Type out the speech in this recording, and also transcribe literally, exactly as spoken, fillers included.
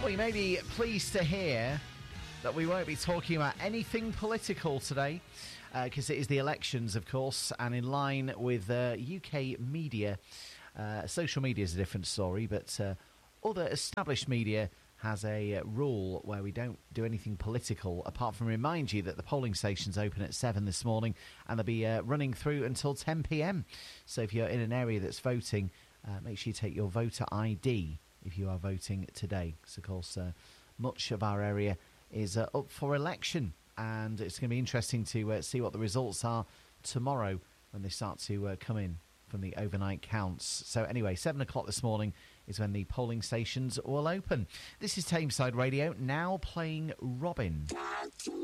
Well, you may be pleased to hear that we won't be talking about anything political today, because uh, it is the elections, of course, and in line with uh, U K media, uh, social media is a different story, but uh, other established media has a uh, rule where we don't do anything political, apart from remind you that the polling stations open at seven this morning, and they'll be uh, running through until ten p.m. So if you're in an area that's voting, uh, make sure you take your voter I D if you are voting today. So, of course, uh, much of our area is uh, up for election, and it's going to be interesting to uh, see what the results are tomorrow when they start to uh, come in from the overnight counts. So anyway, seven o'clock this morning is when the polling stations will open. This is Tameside Radio, now playing Robin.